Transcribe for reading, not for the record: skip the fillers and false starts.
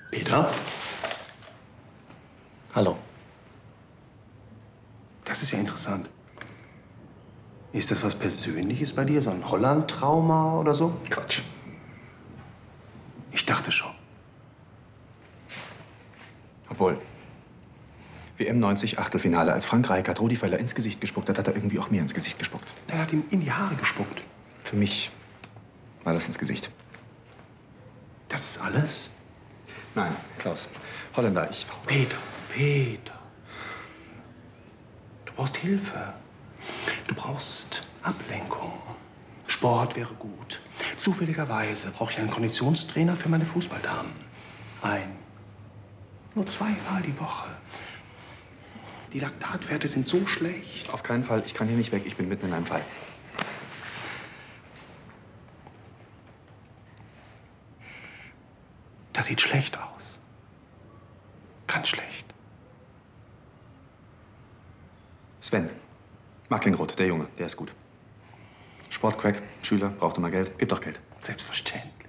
Peter? Hallo. Das ist ja interessant. Ist das was Persönliches bei dir? So ein Holland-Trauma oder so? Quatsch. Ich dachte schon. Obwohl, WM 90 Achtelfinale, als Frank Rijkaard Rudi Völler ins Gesicht gespuckt hat, hat er irgendwie auch mir ins Gesicht gespuckt. Er hat ihm in die Haare gespuckt. Für mich war das ins Gesicht. Das ist alles? Nein, Klaus. Holländer, ich... Peter. Du brauchst Hilfe. Du brauchst Ablenkung. Sport wäre gut. Zufälligerweise brauche ich einen Konditionstrainer für meine Fußballdamen. Nur 2-mal die Woche. Die Laktatwerte sind so schlecht. Auf keinen Fall, ich kann hier nicht weg. Ich bin mitten in einem Fall. Das sieht schlecht aus. Ganz schlecht. Sven. Marklingroth, der Junge, der ist gut. Sportcrack, Schüler, braucht immer Geld. Gib doch Geld. Selbstverständlich.